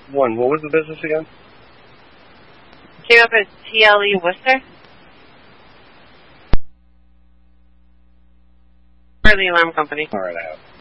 One, what was the business again? Came up as TLE Worcester? For the alarm company. All right, I have.